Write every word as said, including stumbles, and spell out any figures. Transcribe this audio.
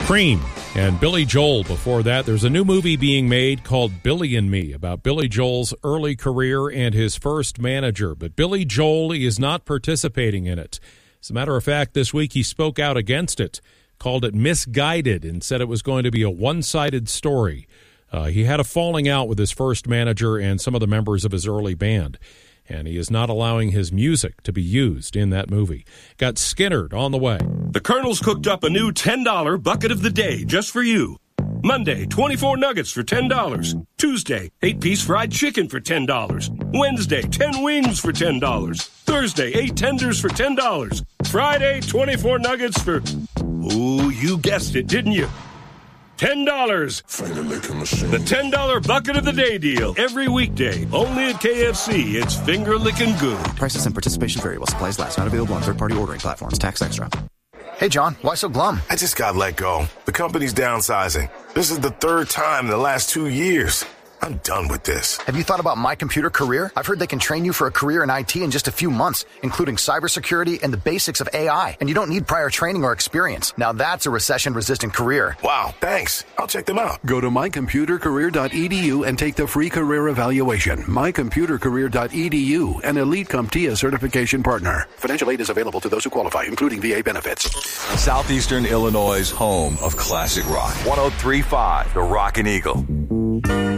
Cream and Billy Joel before that. There's a new movie being made called Billy and Me about Billy Joel's early career and his first manager. But Billy Joel is not participating in it. As a matter of fact, this week he spoke out against it, called it misguided, and said it was going to be a one-sided story. Uh, he had a falling out with his first manager and some of the members of his early band, and he is not allowing his music to be used in that movie. Got Skinnered on the way. The Colonel's cooked up a new ten dollar bucket of the day just for you. Monday, twenty-four nuggets for ten dollars. Tuesday, eight-piece fried chicken for ten dollars. Wednesday, ten wings for ten dollars. Thursday, eight tenders for ten dollars. Friday, twenty-four nuggets for... Ooh, you guessed it, didn't you? ten dollars. The ten dollar bucket of the day deal. Every weekday. Only at K F C. It's finger licking good. Prices and participation vary while supplies last. Not available on third-party ordering platforms. Tax extra. Hey, John. Why so glum? I just got let go. The company's downsizing. This is the third time in the last two years. I'm done with this. Have you thought about My Computer Career? I've heard they can train you for a career in I T in just a few months, including cybersecurity and the basics of A I. And you don't need prior training or experience. Now that's a recession-resistant career. Wow, thanks. I'll check them out. Go to my computer career dot e d u and take the free career evaluation. my computer career dot e d u, an Elite CompTIA certification partner. Financial aid is available to those who qualify, including V A benefits. Southeastern Illinois' home of classic rock. one oh three point five, The Rockin' Eagle.